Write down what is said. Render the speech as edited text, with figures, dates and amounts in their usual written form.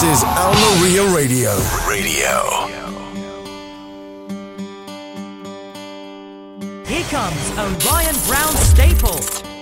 is Al Maria Radio. Here comes a Ryan Brown staple.